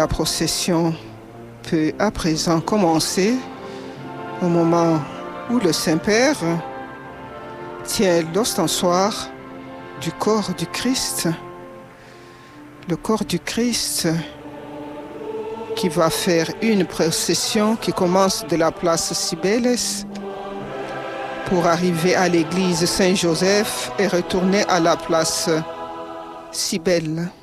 la procession peut à présent commencer au moment où le Saint-Père tient l'ostensoir du corps du Christ. Le corps du Christ qui va faire une procession qui commence de la place Cybèle pour arriver à l'église Saint-Joseph et retourner à la place Cybèle.